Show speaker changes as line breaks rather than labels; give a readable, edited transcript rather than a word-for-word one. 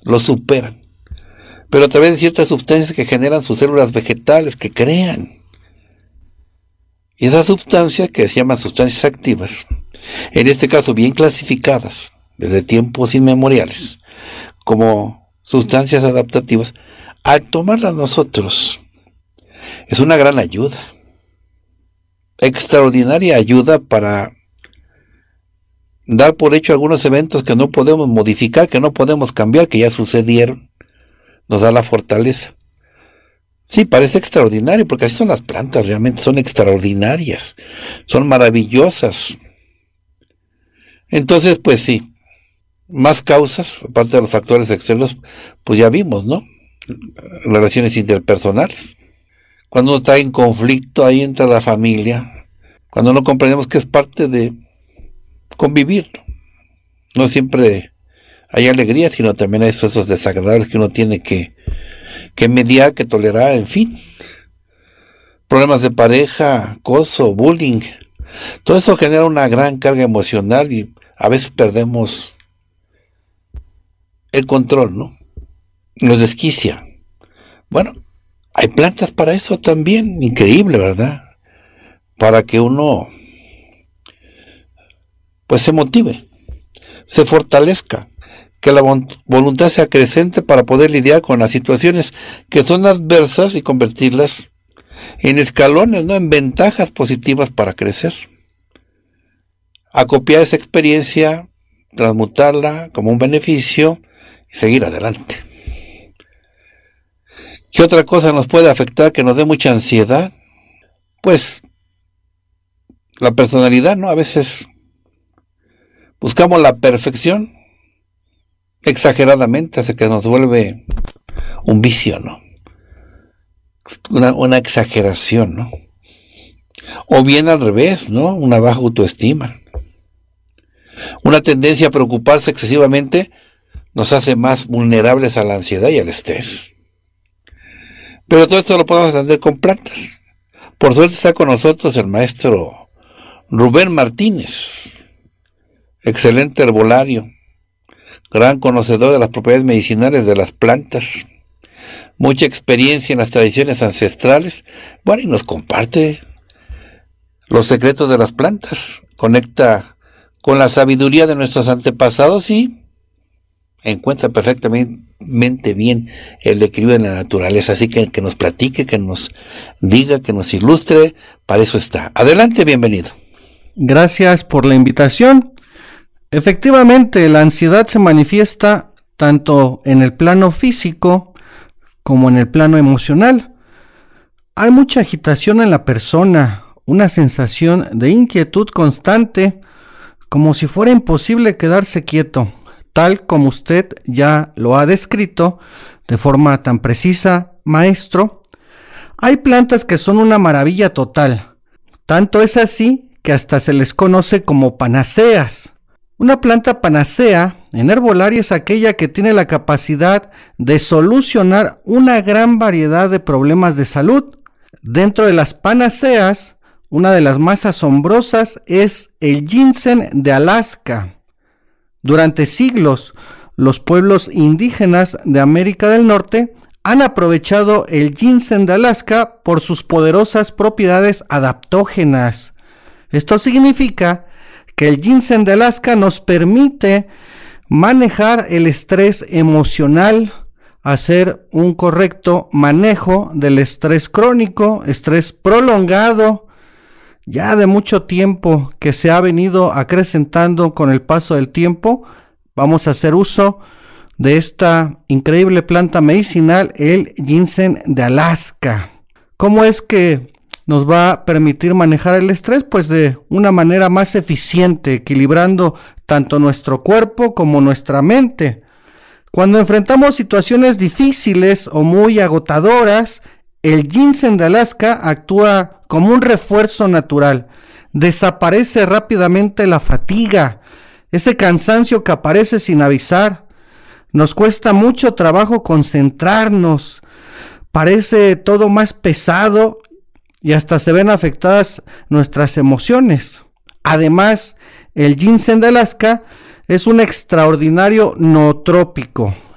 lo superan, pero a través de ciertas sustancias que generan sus células vegetales, que crean. Y esas sustancias, que se llaman sustancias activas, en este caso bien clasificadas desde tiempos inmemoriales, como sustancias adaptativas, al tomarlas nosotros, es una gran ayuda, extraordinaria ayuda para dar por hecho algunos eventos que no podemos modificar, que no podemos cambiar, que ya sucedieron. Nos da la fortaleza. Sí, parece extraordinario, porque así son las plantas, realmente son extraordinarias, son maravillosas. Entonces, pues sí, más causas, aparte de los factores externos, pues ya vimos, ¿no? Relaciones interpersonales. Cuando uno está en conflicto, ahí entra la familia, cuando no comprendemos que es parte de convivir, ¿no? No siempre hay alegría, sino también hay esos desagradables que uno tiene que mediar, que tolerar, en fin. Problemas de pareja, acoso, bullying. Todo eso genera una gran carga emocional y a veces perdemos el control, ¿no? Nos desquicia. Bueno, hay plantas para eso también, increíble, ¿verdad? Para que uno pues se motive, se fortalezca, que la voluntad sea creciente para poder lidiar con las situaciones que son adversas y convertirlas en escalones, ¿no? En ventajas positivas para crecer. Acopiar esa experiencia, transmutarla como un beneficio y seguir adelante. ¿Qué otra cosa nos puede afectar que nos dé mucha ansiedad? Pues la personalidad, ¿no? A veces buscamos la perfección exageradamente, hasta que nos vuelve un vicio, ¿no? Una exageración, ¿no? O bien al revés, ¿no? Una baja autoestima. Una tendencia a preocuparse excesivamente nos hace más vulnerables a la ansiedad y al estrés. Pero todo esto lo podemos atender con plantas. Por suerte está con nosotros el maestro Rubén Martínez, excelente herbolario, gran conocedor de las propiedades medicinales de las plantas, mucha experiencia en las tradiciones ancestrales, bueno, y nos comparte los secretos de las plantas, conecta con la sabiduría de nuestros antepasados y encuentra perfectamente bien el equilibrio de la naturaleza. Así que nos platique, que nos diga, que nos ilustre, para eso está. Adelante, bienvenido.
Gracias por la invitación. Efectivamente, la ansiedad se manifiesta tanto en el plano físico como en el plano emocional. Hay mucha agitación en la persona, una sensación de inquietud constante, como si fuera imposible quedarse quieto, tal como usted ya lo ha descrito de forma tan precisa, maestro. Hay plantas que son una maravilla total, tanto es así que hasta se les conoce como panaceas. Una planta panacea en herbolaria es aquella que tiene la capacidad de solucionar una gran variedad de problemas de salud. Dentro de las panaceas, una de las más asombrosas es el ginseng de Alaska. Durante siglos, los pueblos indígenas de América del Norte han aprovechado el ginseng de Alaska por sus poderosas propiedades adaptógenas. Esto significa que el ginseng de Alaska nos permite manejar el estrés emocional, hacer un correcto manejo del estrés crónico, estrés prolongado, ya de mucho tiempo que se ha venido acrecentando con el paso del tiempo. Vamos a hacer uso de esta increíble planta medicinal, el ginseng de Alaska. ¿Cómo es que nos va a permitir manejar el estrés? Pues de una manera más eficiente, equilibrando tanto nuestro cuerpo como nuestra mente. Cuando enfrentamos situaciones difíciles o muy agotadoras, el ginseng de Alaska actúa como un refuerzo natural. Desaparece rápidamente la fatiga, ese cansancio que aparece sin avisar. Nos cuesta mucho trabajo concentrarnos, parece todo más pesado y hasta se ven afectadas nuestras emociones. Además, el ginseng de Alaska es un extraordinario nootrópico,